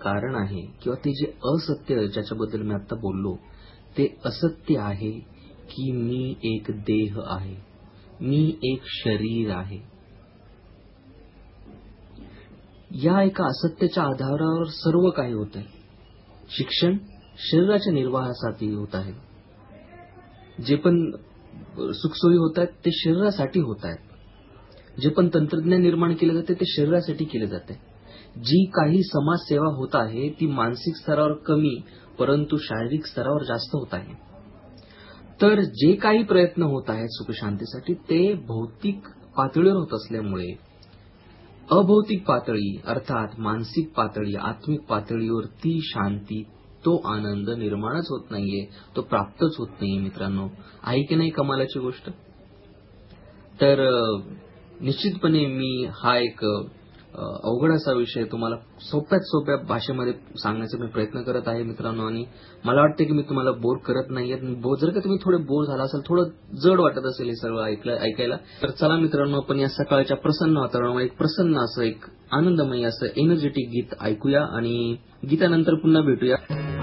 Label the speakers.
Speaker 1: कारण आहे किंवा ते जे असत्य ज्याच्याबद्दल मी आता बोललो ते असत्य आहे की मी एक देह आहे, मी एक शरीर आहे. या एका असत्याच्या आधारावर सर्व काही होत आहे. शिक्षण शरीराच्या निर्वाहासाठी होत आहे. जे पण सुखसोयी होत आहेत ते शरीरासाठी होत आहेत. जे पण तंत्रज्ञान निर्माण केले जाते ते शरीरासाठी केले जाते. जी काही समाजसेवा होत आहे ती मानसिक स्तरावर कमी परंतु शारीरिक स्तरावर जास्त होत आहे. तर जे काही प्रयत्न होत आहेत सुखशांतीसाठी ते भौतिक पातळीवर होत असल्यामुळे अभौतिक पातळी अर्थात मानसिक पातळी, आत्मिक पातळीवर ती शांती, तो आनंद निर्माणच होत नाहीये, तो प्राप्तच होत नाहीये. मित्रांनो, आहे की नाही कमालाची गोष्ट? तर निश्चितपणे मी हा एक अवघड असा विषय तुम्हाला सोप्यात सोप्या भाषेमध्ये सांगण्याचा मी प्रयत्न करत आहे मित्रांनो. आणि मला वाटतं की मी तुम्हाला बोर करत नाहीये. जर का तुम्ही थोडे बोर झाला असाल, थोडं जड वाटत असेल हे सर्व ऐकायला, तर चला मित्रांनो आपण या सकाळच्या प्रसन्न वातावरणावर एक प्रसन्न असं एक आनंदमयी असं एनर्जेटिक गीत ऐकूया आणि गीतानंतर पुन्हा भेटूया.